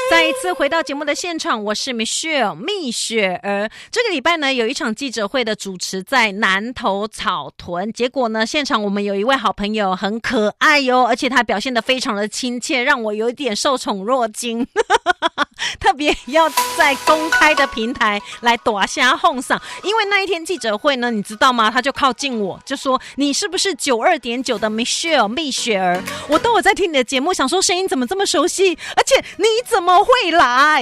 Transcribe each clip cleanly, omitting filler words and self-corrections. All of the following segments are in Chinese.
再一次回到节目的现场，我是 Michelle 蜜雪儿。这个礼拜呢，有一场记者会的主持在南投草屯，结果呢，现场我们有一位好朋友很可爱哟，而且他表现得非常的亲切，让我有一点受宠若惊。特别要在公开的平台来大声哄嗓，因为那一天记者会呢，你知道吗？他就靠近我，就说你是不是92.9的 Michelle 蜜雪儿？我都有在听你的节目，想说声音怎么这么熟悉，而且你怎么会来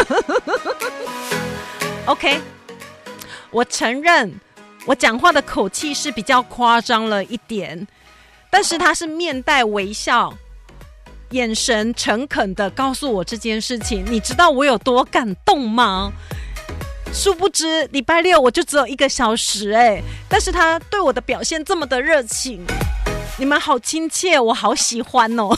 ？OK， 我承认我讲话的口气是比较夸张了一点，但是他是面带微笑，眼神诚恳的告诉我这件事情，你知道我有多感动吗？殊不知礼拜六我就只有1个小时但是他对我的表现这么的热情，你们好亲切，我好喜欢哦。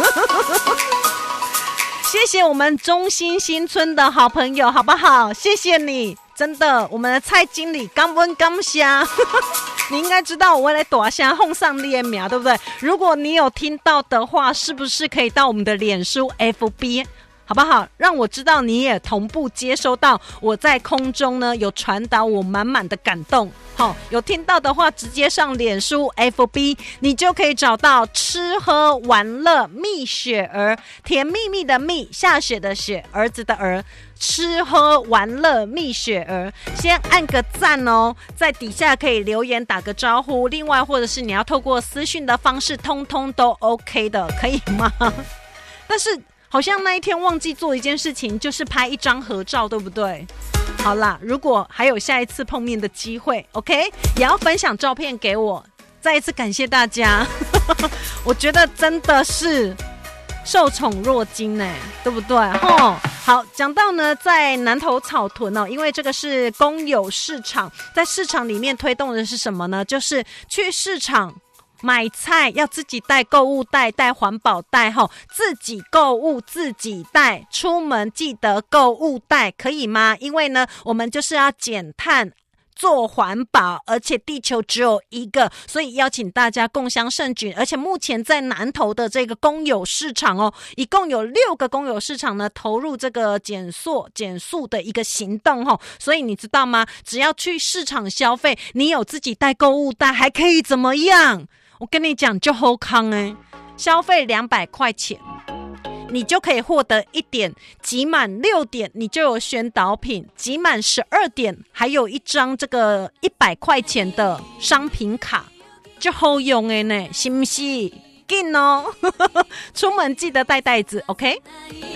谢谢我们中心新村的好朋友，好不好？谢谢你，真的，我们的蔡经理感恩感谢。你应该知道我来大声哄上你的名，对不对？如果你有听到的话，是不是可以到我们的脸书 FB， 好不好？让我知道你也同步接收到我在空中呢有传达我满满的感动。有听到的话，直接上脸书 FB， 你就可以找到吃喝玩乐蜜雪儿，甜蜜蜜的蜜，下雪的雪，儿子的儿，吃喝玩乐蜜雪儿。先按个赞哦，在底下可以留言打个招呼，另外或者是你要透过私讯的方式，通通都 OK 的，可以吗？但是好像那一天忘记做一件事情，就是拍一张合照，对不对？好啦，如果还有下一次碰面的机会 OK， 也要分享照片给我。再一次感谢大家。我觉得真的是受宠若惊对不对？好，讲到呢，在南投草屯因为这个是公有市场，在市场里面推动的是什么呢？就是去市场买菜要自己带购物袋，带环保袋自己购物自己带，出门记得购物袋，可以吗？因为呢，我们就是要减碳做环保，而且地球只有一个，所以邀请大家共襄盛举。而且目前在南投的这个公有市场一共有6个公有市场呢投入这个减速的一个行动所以你知道吗？只要去市场消费，你有自己带购物袋，还可以怎么样？我跟你讲就好康消费200块钱，你就可以获得1点，集满6点你就有宣导品，集满12点还有1张这个100块钱的商品卡，就好用呢，是不是？紧出门记得带袋子 OK。